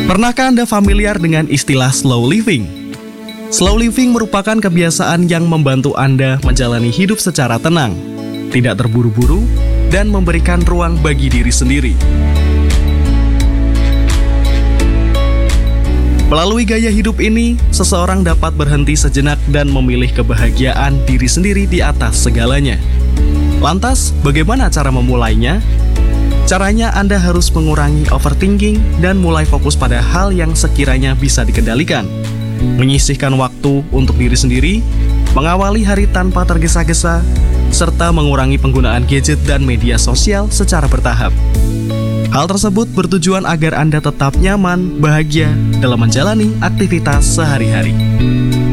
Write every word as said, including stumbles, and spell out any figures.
Pernahkah Anda familiar dengan istilah slow living? Slow living merupakan kebiasaan yang membantu Anda menjalani hidup secara tenang, tidak terburu-buru, dan memberikan ruang bagi diri sendiri. Melalui gaya hidup ini, seseorang dapat berhenti sejenak dan memilih kebahagiaan diri sendiri di atas segalanya. Lantas, bagaimana cara memulainya? Caranya Anda harus mengurangi overthinking dan mulai fokus pada hal yang sekiranya bisa dikendalikan. Menyisihkan waktu untuk diri sendiri, mengawali hari tanpa tergesa-gesa, serta mengurangi penggunaan gadget dan media sosial secara bertahap. Hal tersebut bertujuan agar Anda tetap nyaman, bahagia dalam menjalani aktivitas sehari-hari.